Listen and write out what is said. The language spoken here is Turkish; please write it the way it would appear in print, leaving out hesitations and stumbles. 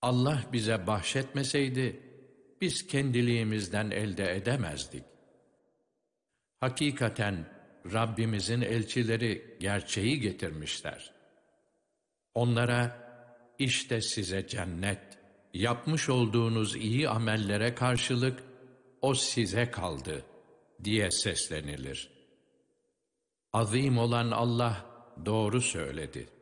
Allah bize bahşetmeseydi, biz kendiliğimizden elde edemezdik. Hakikaten Rabbimizin elçileri gerçeği getirmişler. Onlara, işte size cennet, yapmış olduğunuz iyi amellere karşılık, o size kaldı diye seslenilir. Azim olan Allah doğru söyledi.